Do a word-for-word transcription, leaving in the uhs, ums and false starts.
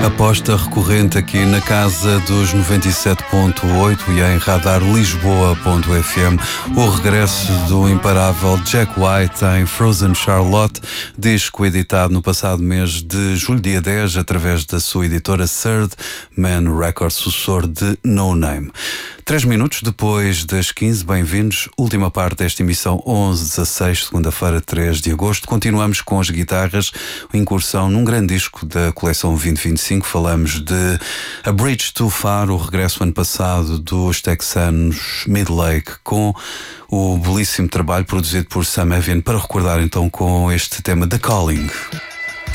Aposta recorrente aqui na casa dos noventa e sete ponto oito e em radar lisboa ponto f m, o regresso do imparável Jack White em Frozen Charlotte, disco editado no passado mês de julho, dia dez, através da sua editora Third Man Records, sucessor de No Name. Três minutos depois das quinze, bem-vindos. Última parte desta emissão onze dezasseis, segunda-feira, três de agosto. Continuamos com as guitarras, incursão num grande disco da coleção vinte vinte e cinco. Falamos de A Bridge Too Far, o regresso ano passado dos texanos Midlake, com o belíssimo trabalho produzido por Sam Evian, para recordar então com este tema The Calling.